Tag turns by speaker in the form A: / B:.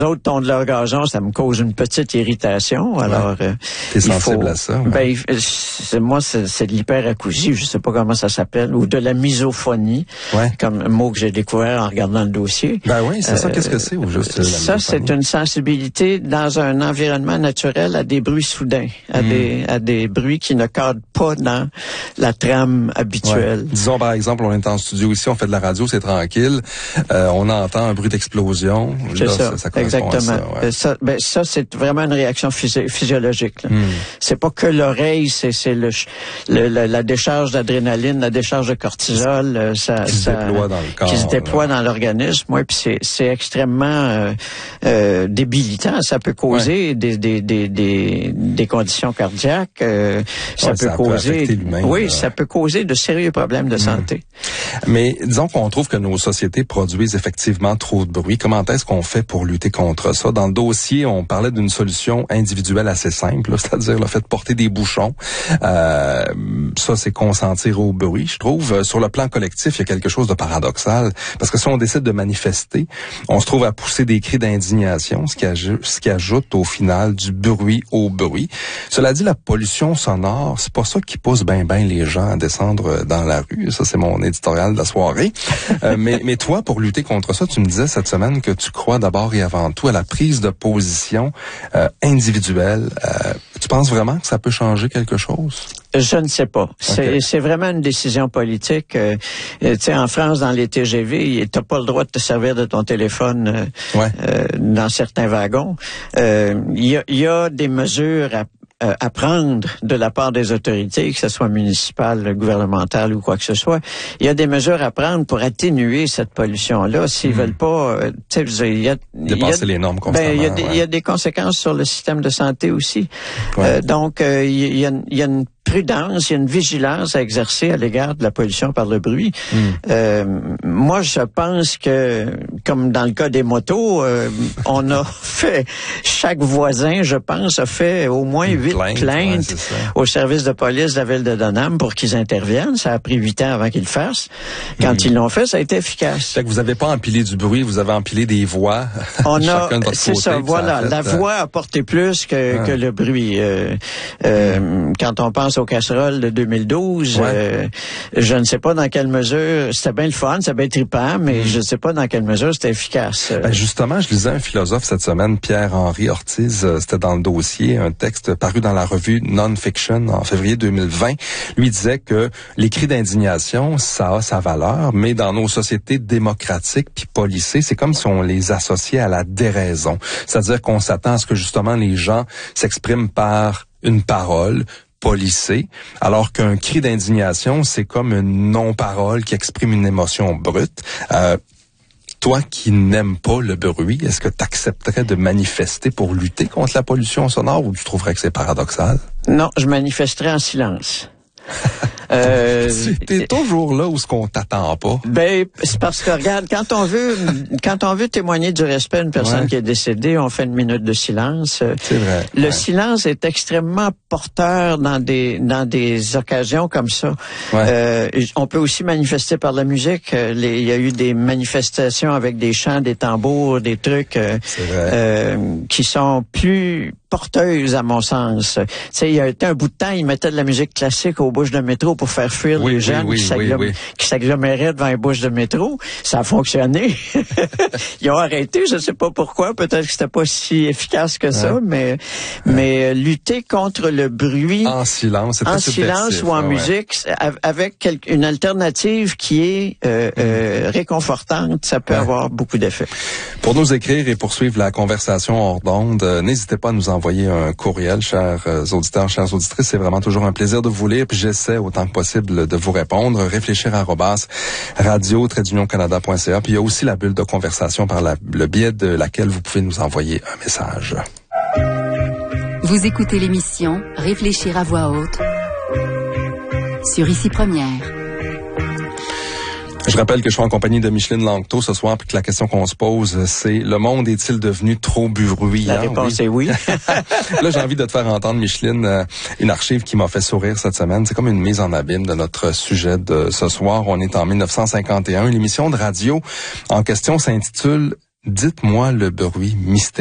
A: autres tondent leur gazon, ça me cause une petite irritation. Alors,
B: t'es sensible à ça? Ouais.
A: Moi, c'est de l'hyperacousie, je sais pas comment ça s'appelle, ou de la misophonie, comme un mot que j'ai découvert en regardant le dossier.
B: Ben oui, c'est ça. Qu'est-ce que c'est, ou juste
A: ça, c'est une sensibilité dans un environnement naturel à des bruits soudains, à des bruits qui ne cadrent pas dans la trame habituelle.
B: Ouais. Disons, par exemple, on est en studio ici, on fait de la radio, c'est tranquille, on entend un bruit d'explosion.
A: C'est
B: là,
A: ça exactement. Ça, c'est vraiment une réaction physiologique. Là. C'est pas que l'oreille, c'est la décharge d'adrénaline, la décharge de cortisol,
B: qui se déploie dans le corps,
A: qui se déploie dans l'organisme. Oui, puis c'est extrêmement débilitant. Ça peut causer des conditions cardiaques. Ça peut causer, ça peut causer de sérieux problèmes de santé.
B: Mais disons qu'on trouve que nos sociétés produisent effectivement trop de bruit. Comment est-ce qu'on fait pour lutter contre ça? Dans le dossier, on parlait d'une solution individuelle assez simple, c'est-à-dire le fait de porter des bouchons. Ça, c'est consentir au bruit, je trouve. Sur le plan collectif, il y a quelque chose de paradoxal. Parce que si on décide de manifester, on se trouve à pousser des cris d'indignation, ce qui ajoute au final du bruit au bruit. Cela dit, la pollution sonore, c'est pas ça qui pousse ben les gens à descendre dans la rue. Ça, c'est mon éditorial de la soirée. Mais toi, pour lutter contre ça, tu me disais cette semaine que tu crois d'abord et avant tout à la prise de position individuelle. Tu penses vraiment que ça peut changer quelque chose?
A: Je ne sais pas. C'est vraiment une décision politique. Tu sais, en France, dans les TGV, t'as pas le droit de te servir de ton téléphone dans certains wagons. Il y a des mesures à prendre de la part des autorités, que ce soit municipale, gouvernementale ou quoi que ce soit. Il y a des mesures à prendre pour atténuer cette pollution-là. S'ils veulent pas, tu sais,
B: dépasser les normes constamment.
A: Il y a des conséquences sur le système de santé aussi. Donc, il y a une prudence, il y a une vigilance à exercer à l'égard de la pollution par le bruit. Moi, je pense que, comme dans le cas des motos, on a fait, chaque voisin, je pense, a fait au moins 8 plaintes au service de police de la ville de Dunham pour qu'ils interviennent. Ça a pris 8 ans avant qu'ils le fassent. Quand ils l'ont fait, ça a été efficace.
B: Fait que vous n'avez pas empilé du bruit, vous avez empilé des voix. Chacun de votre
A: c'est
B: côté,
A: ça, voilà. La voix a porté plus que le bruit. Quand on pense aux casseroles de 2012, je ne sais pas dans quelle mesure, c'était bien le fun, c'était bien trippant, mais je ne sais pas dans quelle mesure c'était efficace.
B: Justement, je lisais un philosophe cette semaine, Pierre-Henri Ortiz, c'était dans le dossier, un texte paru dans la revue Non-Fiction en février 2020. Lui disait que les cris d'indignation, ça a sa valeur, mais dans nos sociétés démocratiques puis policées, c'est comme si on les associait à la déraison. C'est-à-dire qu'on s'attend à ce que justement les gens s'expriment par une parole policée, alors qu'un cri d'indignation, c'est comme une non-parole qui exprime une émotion brute. Toi qui n'aimes pas le bruit, est-ce que tu accepterais de manifester pour lutter contre la pollution sonore ou tu trouverais que c'est paradoxal? Non,
A: je manifesterais en silence.
B: T'es toujours là où ce qu'on t'attend pas.
A: Ben, c'est parce que regarde, quand on veut témoigner du respect d'une personne qui est décédée, on fait une minute de silence.
B: C'est vrai.
A: Le silence est extrêmement porteur dans des occasions comme ça. On peut aussi manifester par la musique. Il y a eu des manifestations avec des chants, des tambours, des trucs qui sont plus porteuses à mon sens. Tu sais, il y a été un bout de temps, ils mettaient de la musique classique aux bouches de métro pour faire fuir les gens qui s'aggloméraient devant les bouches de métro. Ça a fonctionné. Ils ont arrêté, je sais pas pourquoi, peut-être que c'était pas si efficace que ça, mais lutter contre le bruit
B: en silence
A: ou en musique avec une alternative qui est réconfortante, ça peut avoir beaucoup d'effets.
B: Pour nous écrire et poursuivre la conversation hors d'onde, n'hésitez pas à nous envoyer un courriel, chers auditeurs, chères auditrices. C'est vraiment toujours un plaisir de vous lire, puis j'essaie autant que possible de vous répondre. réfléchir@radio-canada.ca. Puis il y a aussi la bulle de conversation par le biais de laquelle vous pouvez nous envoyer un message.
C: Vous écoutez l'émission Réfléchir à voix haute sur Ici Première.
B: Je rappelle que je suis en compagnie de Micheline Langto ce soir, puis que la question qu'on se pose, c'est: le monde est-il devenu trop bruyant?
A: La réponse est oui.
B: Là, j'ai envie de te faire entendre, Micheline, une archive qui m'a fait sourire cette semaine. C'est comme une mise en abîme de notre sujet de ce soir. On est en 1951. L'émission de radio en question s'intitule Dites-moi le bruit mystérieux.